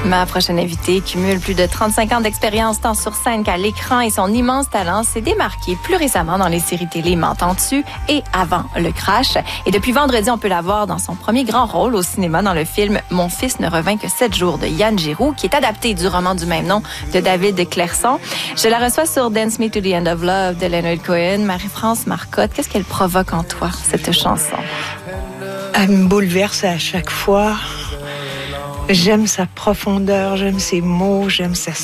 Ma prochaine invitée cumule plus de 35 ans d'expérience tant sur scène qu'à l'écran et son immense talent s'est démarqué plus récemment dans les séries télé M'entends-tu et Avant le crash. Et depuis vendredi, on peut la voir dans son premier grand rôle au cinéma dans le film Mon fils ne revint que 7 jours de Yann Giroux, qui est adapté du roman du même nom de David Clairson. Je la reçois sur Dance Me to the End of Love de Leonard Cohen. Marie-France Marcotte, qu'est-ce qu'elle provoque en toi, cette chanson? Elle me bouleverse à chaque fois. J'aime sa profondeur, j'aime ses mots, j'aime sa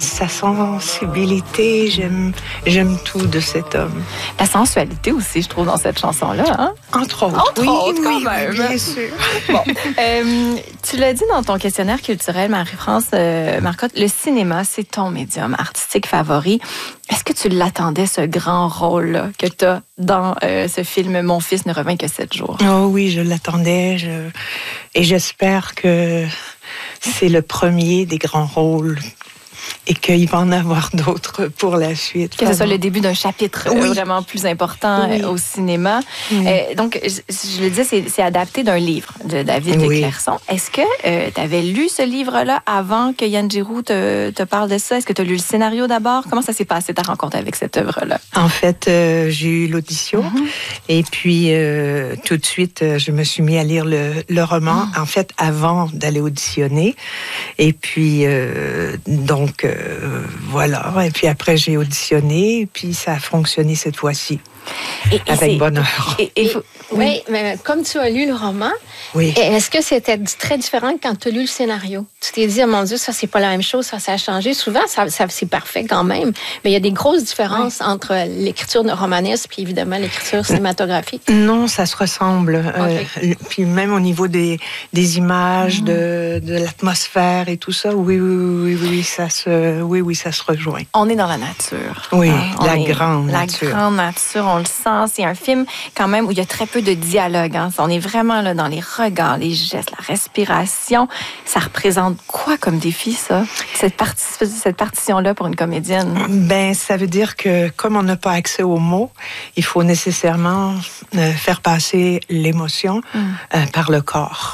sensibilité, j'aime tout de cet homme. La sensualité aussi, je trouve, dans cette chanson-là. Hein? Entre autres, oui, bien sûr. Bon, tu l'as dit dans ton questionnaire culturel, Marie-France Marcotte, le cinéma, c'est ton médium artistique favori. Est-ce que tu l'attendais, ce grand rôle-là que tu as dans ce film « Mon fils ne revint que 7 jours ». Oh oui, je l'attendais et j'espère que c'est le premier des grands rôles et qu'il va en avoir d'autres pour la suite. Que ce soit le début d'un chapitre vraiment plus important au cinéma. Donc, je le disais, c'est adapté d'un livre de David Clairson. Est-ce que tu avais lu ce livre-là avant que Yann Giroux te parle de ça? Est-ce que tu as lu le scénario d'abord? Comment ça s'est passé, ta rencontre avec cette œuvre-là? En fait, j'ai eu l'audition et puis tout de suite, je me suis mis à lire le roman, en fait, avant d'aller auditionner. Et puis, donc, voilà. Et puis après, j'ai auditionné et puis ça a fonctionné cette fois-ci. Avec bonheur. Oui, mais comme tu as lu le roman, est-ce que c'était très différent quand tu as lu le scénario? Tu t'es dit, oh mon Dieu, ça, c'est pas la même chose, ça a changé. Souvent, ça c'est parfait quand même, mais il y a des grosses différences entre l'écriture romanesque puis évidemment l'écriture cinématographique. Non, ça se ressemble. Puis même au niveau des images, de l'atmosphère et tout ça, oui, ça se rejoint. On est dans la nature. Oui, la grande nature. La grande nature, on le sent. C'est un film quand même où il y a très peu de dialogue. Hein. On est vraiment là dans les regards, les gestes, la respiration. Ça représente quoi comme défi, ça? Cette partition-là pour une comédienne? Ben, ça veut dire que comme on n'a pas accès aux mots, il faut nécessairement faire passer l'émotion par le corps,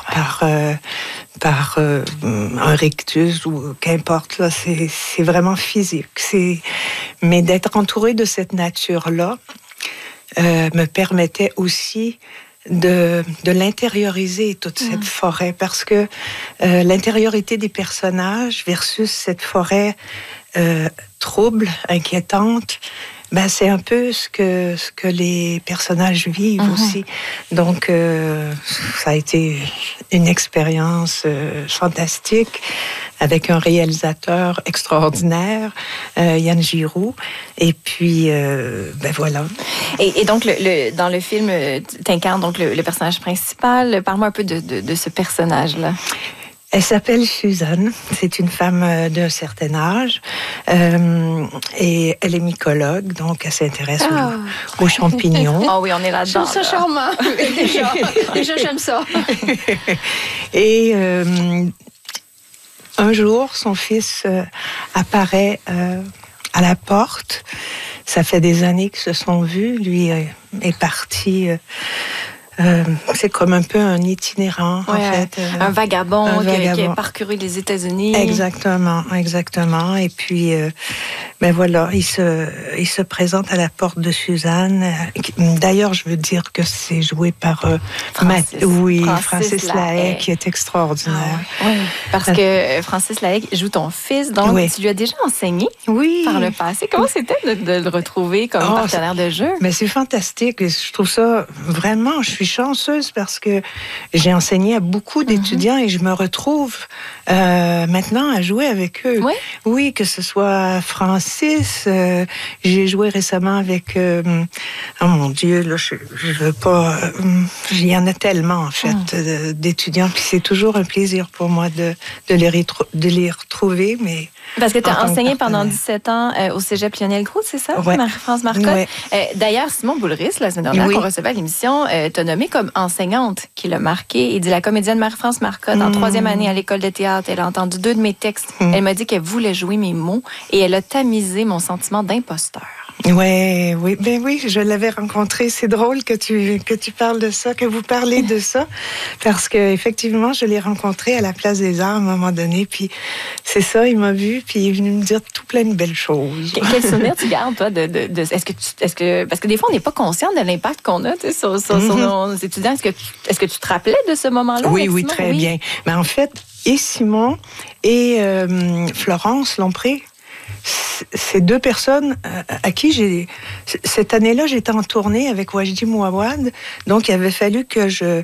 par un rictus ou qu'importe. Là, c'est vraiment physique. Mais d'être entouré de cette nature-là me permettait aussi de l'intérioriser, toute cette forêt, parce que l'intériorité des personnages versus cette forêt trouble, inquiétante, ben c'est un peu ce que les personnages vivent aussi. Donc ça a été une expérience fantastique avec un réalisateur extraordinaire, Yann Giroux. Et puis, ben voilà. Et donc, dans le film, tu incarnes donc le personnage principal. Parle-moi un peu de ce personnage-là. Elle s'appelle Suzanne. C'est une femme d'un certain âge. Et elle est mycologue, donc elle s'intéresse aux champignons. Ah oui, on est là-dedans. Je trouve ça charmant. Déjà, j'aime ça. Et un jour, son fils apparaît à la porte. Ça fait des années qu'ils se sont vus. Lui est parti... c'est comme un peu un itinérant, en fait. Un vagabond qui a parcouru les États-Unis. Exactement. Et puis, ben voilà, il se présente à la porte de Suzanne. D'ailleurs, je veux dire que c'est joué par Francis Lahaye, qui est extraordinaire. Parce que Francis Lahaye joue ton fils, donc tu lui as déjà enseigné par le passé. Comment c'était de le retrouver comme partenaire de jeu? Mais c'est fantastique. Je trouve ça vraiment... Je suis chanceuse parce que j'ai enseigné à beaucoup d'étudiants et je me retrouve maintenant à jouer avec eux. Oui, que ce soit Francis. J'ai joué récemment avec... oh mon Dieu, là, je veux pas... il y en a tellement, en fait, d'étudiants. Puis c'est toujours un plaisir pour moi de les retrouver, mais... Parce que tu as enseigné pendant 17 ans au Cégep Lionel Groulx, c'est ça, Marie-France Marcotte? D'ailleurs, Simon Boulris, la semaine dernière, qu'on recevait à l'émission, t'a nommé comme enseignante qui l'a marqué. Il dit, la comédienne Marie-France Marcotte, en 3e année à l'école de théâtre, elle a entendu 2 de mes textes. Elle m'a dit qu'elle voulait jouer mes mots et elle a tamisé mon sentiment d'imposteur. Oui, je l'avais rencontré. C'est drôle que tu parles de ça, que vous parlez de ça, parce que effectivement, je l'ai rencontré à la Place des Arts à un moment donné. Puis c'est ça, il m'a vu, puis il est venu me dire tout plein de belles choses. Quel souvenir tu gardes, toi, est-ce que parce que des fois on n'est pas conscient de l'impact qu'on a, tu sais, sur nos étudiants. Est-ce que tu te rappelais de ce moment-là? Oui, très bien. Mais en fait, et Simon et Florence Lompré, ces deux personnes à qui cette année-là, j'étais en tournée avec Wajdi Mouawad, donc il avait fallu que je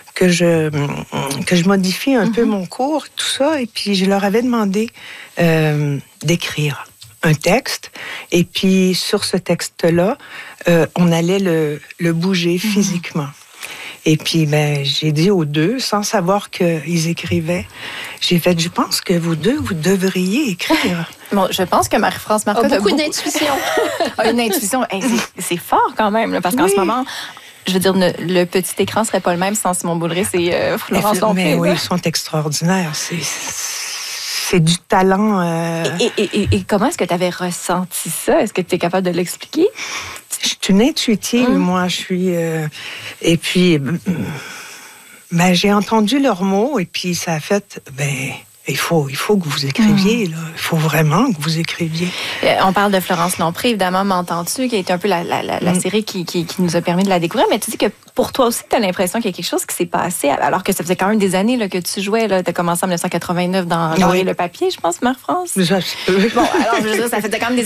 modifie un peu mon cours, tout ça, et puis je leur avais demandé d'écrire un texte, et puis sur ce texte-là, on allait le bouger physiquement. Et puis, j'ai dit aux deux, sans savoir qu'ils écrivaient, j'ai fait, je pense que vous deux, vous devriez écrire. Bon, je pense que Marie-France Marcotte a beaucoup d'intuition. Une intuition. Hey, c'est fort quand même, là, parce qu'en ce moment, je veux dire, le petit écran serait pas le même sans Simon Boulris et Florence Lompré. Mais oui, ils sont extraordinaires. C'est du talent. Et comment est-ce que tu avais ressenti ça? Est-ce que tu es capable de l'expliquer? Je suis une intuitive, moi. Je suis... et puis, j'ai entendu leurs mots, et puis ça a fait... Il faut que vous écriviez, là. Il faut vraiment que vous écriviez. On parle de Florence Lompré, évidemment, M'entends-tu, qui est un peu la série qui nous a permis de la découvrir. Mais tu dis que pour toi aussi, tu as l'impression qu'il y a quelque chose qui s'est passé, alors que ça faisait quand même des années là, que tu jouais. Tu as commencé en 1989 dans Le Papier, je pense, Marie-France. Bon, alors, je veux dire, ça faisait quand même des